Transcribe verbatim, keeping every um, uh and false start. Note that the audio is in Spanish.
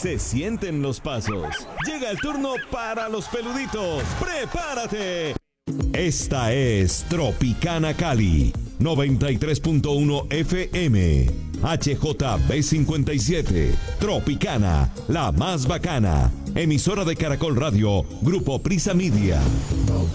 Se sienten los pasos. Llega el turno para los peluditos. ¡Prepárate! Esta es Tropicana Cali, noventa y tres punto uno F M. H J B cincuenta y siete. Tropicana, la más bacana. Emisora de Caracol Radio, Grupo Prisa Media.